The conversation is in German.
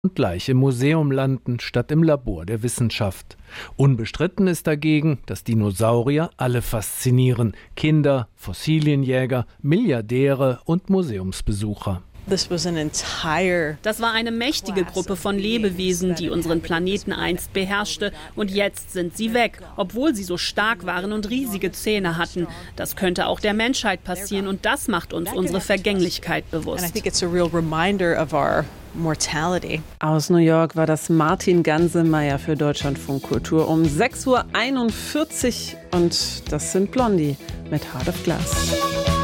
und gleich im Museum landen, statt im Labor der Wissenschaft. Unbestritten ist dagegen, dass Dinosaurier alle faszinieren. Kinder, Fossilienjäger, Milliardäre und Museumsbesucher. Das war eine mächtige Gruppe von Lebewesen, die unseren Planeten einst beherrschte. Und jetzt sind sie weg, obwohl sie so stark waren und riesige Zähne hatten. Das könnte auch der Menschheit passieren und das macht uns unsere Vergänglichkeit bewusst. Aus New York war das Martin Gansemeyer für Deutschlandfunk Kultur um 6:41 Uhr und das sind Blondie mit Heart of Glass.